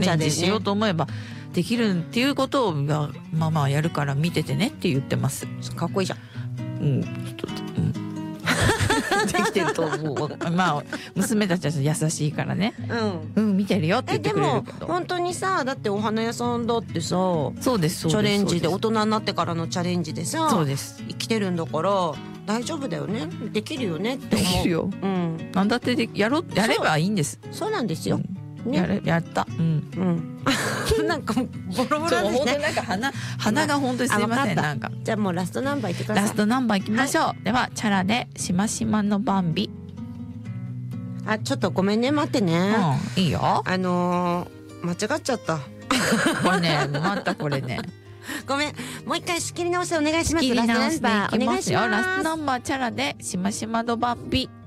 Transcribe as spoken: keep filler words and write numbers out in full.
レンジしようと思えばできるっていうことをまあまあやるから見ててねって言ってます。 かっこいいじゃん。 うん、ちょっと、うんできてると思う。まあ娘たちは優しいからね、うん、うん、見てるよって言ってくれるけど。 でも本当にさ、だってお花屋さんだってさ、 そうですそうです、 チャレンジで大人になってからのチャレンジでさ、 そうです生きてるんだから大丈夫だよね、できるよねって思う。 できるよ、うん、なんだってでやろやればいいんです。 そうなんですよ、 うん、ね、やれやった、うんうん、なんかボロボロですね。 なんか鼻鼻が本当にすいません。なんかじゃあもうラストナンバーいってください。 ラストナンバーいきましょう、はい、ではチャラでしましまのバンビ。 あ、ちょっとごめんね、待ってね、 うん、いいよ。 あのー、間違っちゃったこれね、またこれねごめん、もう一回仕切り直しお願いします。 仕切り直しでいきますよ。 ラストナンバーお願いします。 ラストナンバーチャラでしましまのバンビ。